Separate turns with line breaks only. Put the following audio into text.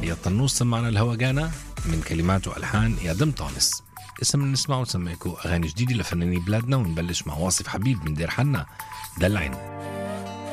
يا طنوس سمعنا الهوجانة من كلمات وألحان يادم طانس. اسم نسمع ونسمعكم أغاني جديدة لفناني بلادنا، ونبلش مع واصف حبيب من دير حنا دلعين.